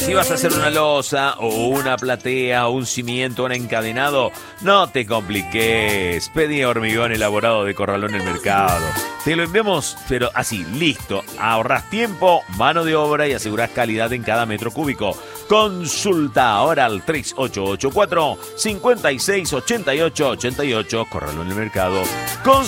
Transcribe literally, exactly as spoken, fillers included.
Si vas a hacer una losa o una platea o un cimiento, un encadenado, no te compliques. Pedí hormigón elaborado de Corralón El Mercado. Te lo enviamos, pero así, listo. Ahorrás tiempo, mano de obra y asegurás calidad en cada metro cúbico. Consulta ahora al tres ocho ocho cuatro, cinco seis ocho ocho ocho ocho. Corralón El Mercado. Con